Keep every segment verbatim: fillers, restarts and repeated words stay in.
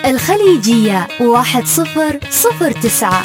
الخليجية واحد صفر صفر تسعة.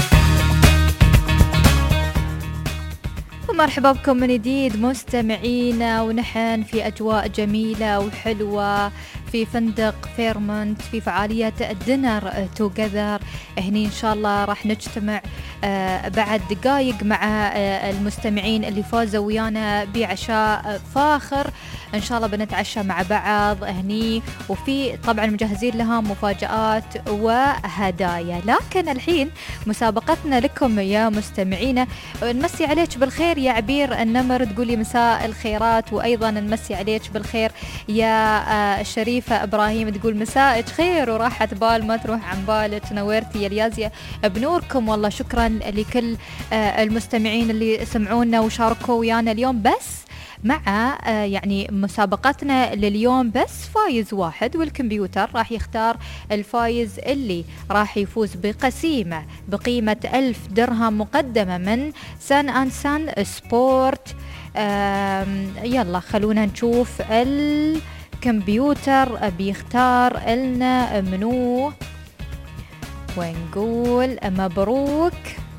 ومرحبا بكم من جديد مستمعينا، ونحن في أجواء جميلة وحلوة في فندق فيرمونت في فعالية الدينر توجذر. هني إن شاء الله راح نجتمع آه بعد دقايق مع آه المستمعين اللي فازوا ويانا بعشاء فاخر. إن شاء الله بنتعشى مع بعض هني، وفي طبعا مجهزين لها مفاجآت وهدايا. لكن الحين مسابقتنا لكم يا مستمعينا. نمسي عليك بالخير يا عبير النمر، تقولي مساء الخيرات، وأيضا نمسي عليك بالخير يا آه شريفة إبراهيم، تقول مساء خير وراحة بال ما تروح عن بالك، نورتي يا اليازية بنوركم. والله شكرا لكل آه المستمعين اللي سمعونا وشاركوا ويانا اليوم. بس مع آه يعني مسابقتنا لليوم بس فايز واحد، والكمبيوتر راح يختار الفايز اللي راح يفوز بقسيمة بقيمة ألف درهم مقدمة من سان أند سان سبورت. يلا خلونا نشوف الكمبيوتر بيختار لنا منو، ونقول مبروك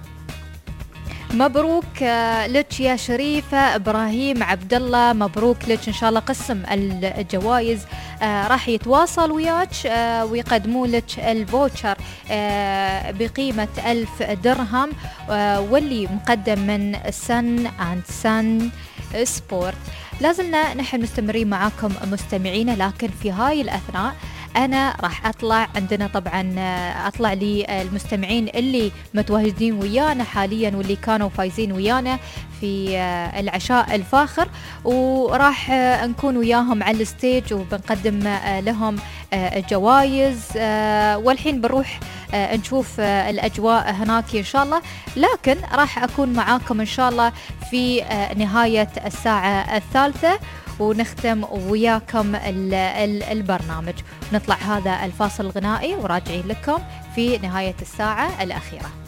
مبروك لك يا شريفة إبراهيم عبد الله، مبروك لك إن شاء الله. قسم الجوائز آه راح يتواصل وياك آه ويقدموا لك الفوتشر آه بقيمة ألف درهم آه واللي مقدم من سن أند سن سبورت. لازلنا نحن مستمرين معاكم مستمعين، لكن في هاي الأثناء أنا راح أطلع عندنا طبعا أطلع لي المستمعين اللي متواجدين ويانا حاليا واللي كانوا فايزين ويانا في العشاء الفاخر، وراح نكون وياهم على الستيج وبنقدم لهم جوائز. والحين بنروح نشوف الأجواء هناك إن شاء الله، لكن راح أكون معاكم إن شاء الله في نهاية الساعة الثالثة ونختم وياكم البرنامج. نطلع هذا الفاصل الغنائي وراجعين لكم في نهاية الساعة الأخيرة.